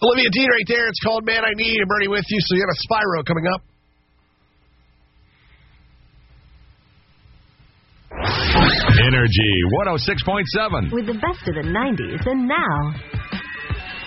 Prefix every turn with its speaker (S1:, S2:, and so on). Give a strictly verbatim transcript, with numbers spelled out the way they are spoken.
S1: Olivia Dean right there. It's called Man I Need. And Bernie with you. So you got a Spyro coming up.
S2: Energy one oh six point seven.
S3: With the best of the nineties and now.